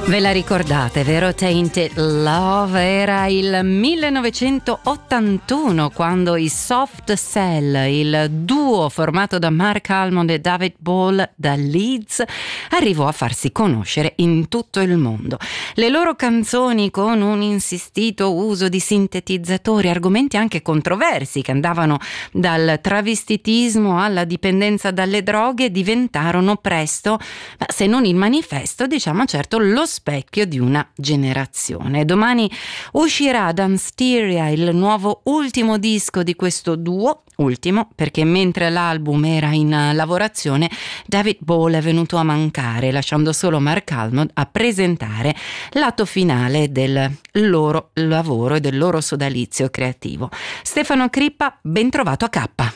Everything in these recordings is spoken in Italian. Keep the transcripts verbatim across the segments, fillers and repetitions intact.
Ve la ricordate, vero? Tainted Love era il millenovecentottantuno quando i Soft Cell, il duo formato da Mark Almond e David Ball da Leeds, arrivò a farsi conoscere in tutto il mondo. Le loro canzoni, con un insistito uso di sintetizzatori, argomenti anche controversi che andavano dal travestitismo alla dipendenza dalle droghe, diventarono presto, se non il manifesto, diciamo certo lo specchio di una generazione. Domani uscirà Dansteria, il nuovo ultimo disco di questo duo, ultimo perché mentre l'album era in lavorazione David Ball è venuto a mancare, lasciando solo Mark Almond a presentare l'atto finale del loro lavoro e del loro sodalizio creativo. Stefano Crippa, ben trovato a Kappa.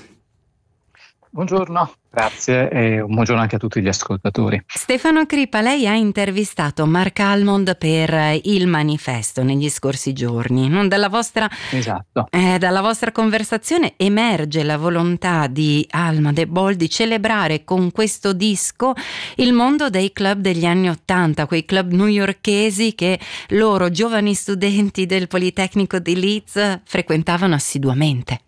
Buongiorno, grazie e un buongiorno anche a tutti gli ascoltatori. Stefano Crippa, lei ha intervistato Mark Almond per Il Manifesto negli scorsi giorni. Dalla vostra, esatto. eh, dalla vostra conversazione emerge la volontà di Almond e Ball di celebrare con questo disco il mondo dei club degli anni Ottanta, quei club newyorkesi che loro, giovani studenti del Politecnico di Leeds, frequentavano assiduamente.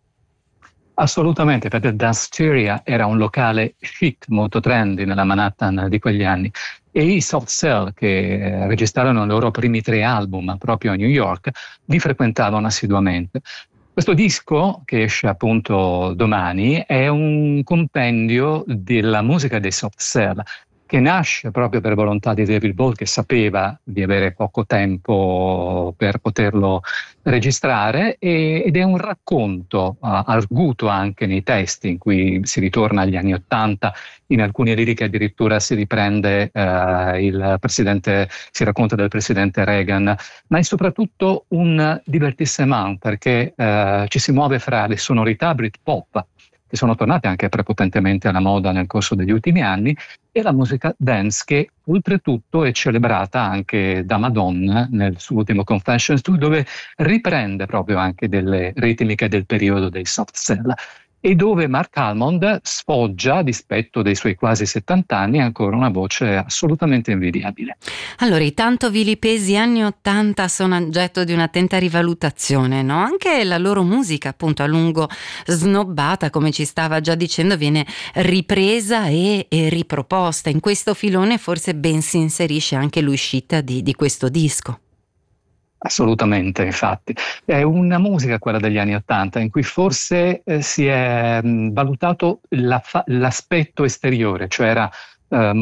Assolutamente, perché Dansteria era un locale chic, molto trendy nella Manhattan di quegli anni, e i Soft Cell, che registrarono i loro primi tre album proprio a New York, li frequentavano assiduamente. Questo disco, che esce appunto domani, è un compendio della musica dei Soft Cell, che nasce proprio per volontà di David Ball, che sapeva di avere poco tempo per poterlo registrare, e, ed è un racconto uh, arguto anche nei testi, in cui si ritorna agli anni Ottanta, in alcune liriche addirittura si riprende uh, il presidente, si racconta del presidente Reagan, ma è soprattutto un divertissement, perché uh, ci si muove fra le sonorità Britpop, che sono tornate anche prepotentemente alla moda nel corso degli ultimi anni, e la musica dance, che oltretutto è celebrata anche da Madonna nel suo ultimo Confessions, dove riprende proprio anche delle ritmiche del periodo dei Soft Cell, e dove Mark Almond sfoggia, a dispetto dei suoi quasi settanta anni, ancora una voce assolutamente invidiabile. Allora, i tanto vilipesi anni Ottanta sono oggetto di un'attenta rivalutazione, no? Anche la loro musica, appunto, a lungo snobbata, come ci stava già dicendo, viene ripresa e, e riproposta. In questo filone forse ben si inserisce anche l'uscita di, di questo disco. Assolutamente, infatti. È una musica, quella degli anni Ottanta, in cui forse eh, si è mh, valutato la fa- l'aspetto esteriore, cioè era eh,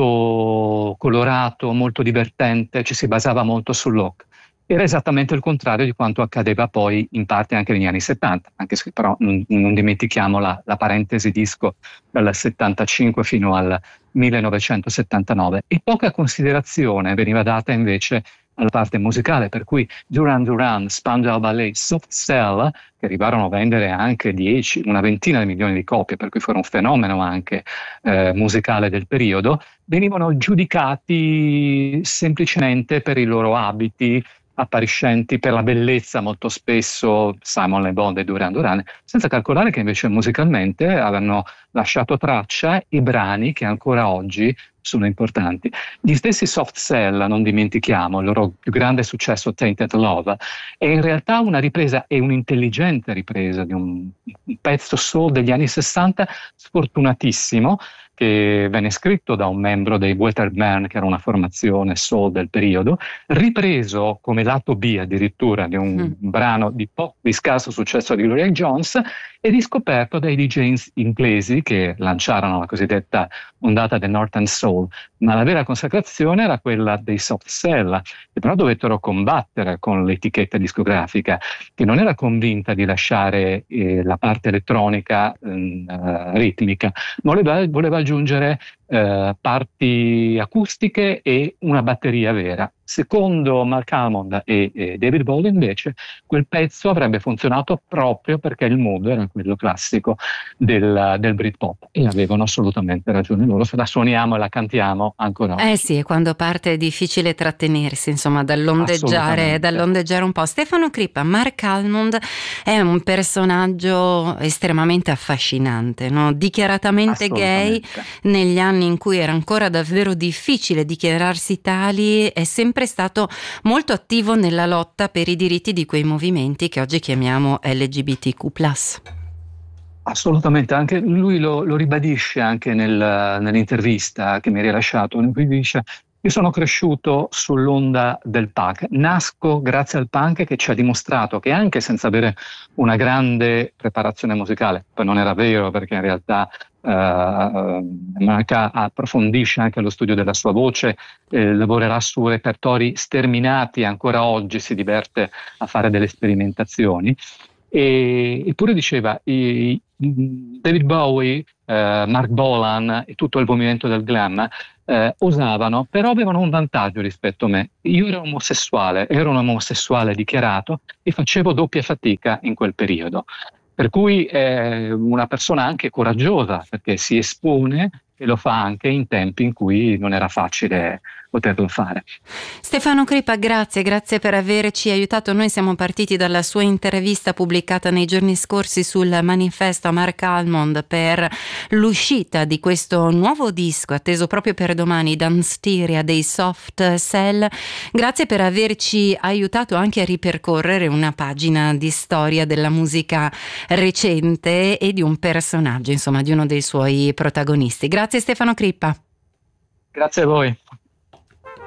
molto colorato, molto divertente, ci si basava molto sul look. Era esattamente il contrario di quanto accadeva poi in parte anche negli anni settanta, anche se però non, non dimentichiamo la, la parentesi disco dal settantacinque fino al millenovecentosettantanove, e poca considerazione veniva data invece alla parte musicale, per cui Duran Duran, Spandau Ballet, Soft Cell, che arrivarono a vendere anche dieci, una ventina di milioni di copie, per cui furono un fenomeno anche eh, musicale del periodo, venivano giudicati semplicemente per i loro abiti appariscenti, per la bellezza molto spesso, Simon Le Bon e Duran Duran, senza calcolare che invece musicalmente avevano lasciato traccia e brani che ancora oggi sono importanti. Gli stessi Soft Cell, non dimentichiamo, il loro più grande successo Tainted Love, è in realtà una ripresa, è un'intelligente ripresa di un, un pezzo soul degli anni sessanta, sfortunatissimo, che venne scritto da un membro dei Waterman, che era una formazione soul del periodo, ripreso come lato B addirittura di un mm. brano di pop di scarso successo di Gloria Jones, e riscoperto dai D J inglesi che lanciarono la cosiddetta ondata del Northern Soul. Ma la vera consacrazione era quella dei Soft Cell, che però dovettero combattere con l'etichetta discografica, che non era convinta di lasciare eh, la parte elettronica eh, ritmica, ma voleva, voleva aggiungere eh, parti acustiche e una batteria vera. Secondo Mark Almond e, e David Ball, invece, quel pezzo avrebbe funzionato proprio perché il mood era quello classico del, del Britpop, e avevano assolutamente ragione loro. Se la suoniamo e la cantiamo ancora oggi. Eh sì, e quando parte è difficile trattenersi, insomma, dall'ondeggiare, dall'ondeggiare un po'. Stefano Crippa, Mark Almond è un personaggio estremamente affascinante, no? Dichiaratamente gay negli anni anni in cui era ancora davvero difficile dichiararsi tali, è sempre stato molto attivo nella lotta per i diritti di quei movimenti che oggi chiamiamo L G B T Q plus. Assolutamente, anche lui lo, lo ribadisce anche nel- nell'intervista che mi ha rilasciato, in cui dice: io sono cresciuto sull'onda del punk, nasco grazie al punk che ci ha dimostrato che anche senza avere una grande preparazione musicale, poi non era vero perché in realtà eh, Manca approfondisce anche lo studio della sua voce, eh, lavorerà su repertori sterminati, ancora oggi si diverte a fare delle sperimentazioni. E, eppure diceva, i, David Bowie, eh, Mark Bolan e tutto il movimento del glam eh, osavano, però avevano un vantaggio rispetto a me. Io ero omosessuale, ero un omosessuale dichiarato e facevo doppia fatica in quel periodo. Per cui è una persona anche coraggiosa, perché si espone e lo fa anche in tempi in cui non era facile poterlo fare. Stefano Crippa, grazie, grazie per averci aiutato. Noi siamo partiti dalla sua intervista pubblicata nei giorni scorsi sul manifesto a Mark Almond per l'uscita di questo nuovo disco atteso proprio per domani, Dansteria dei Soft Cell. Grazie per averci aiutato anche a ripercorrere una pagina di storia della musica recente e di un personaggio, insomma, di uno dei suoi protagonisti. Grazie Stefano Crippa. Grazie a voi.